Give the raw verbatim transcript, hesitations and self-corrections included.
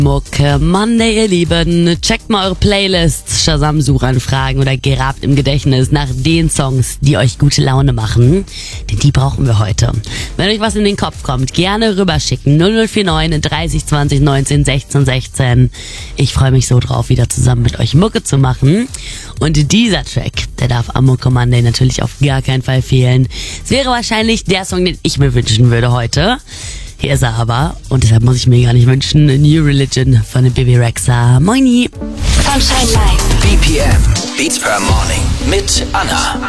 Mucke Monday, ihr Lieben. Checkt mal eure Playlists, Shazam-Suchanfragen oder grabt im Gedächtnis nach den Songs, die euch gute Laune machen. Denn die brauchen wir heute. Wenn euch was in den Kopf kommt, gerne rüberschicken. null null vier neun dreißig zwanzig neunzehn sechzehn sechzehn. Ich freue mich so drauf, wieder zusammen mit euch Mucke zu machen. Und dieser Track, der darf am Mucke Monday natürlich auf gar keinen Fall fehlen. Es wäre wahrscheinlich der Song, den ich mir wünschen würde heute. Hier ist er aber, und deshalb muss ich mir gar nicht wünschen, New Religion von der Bebe Rexha. Moini! Sunshine Live. B P M, Beats per Morning mit Anna.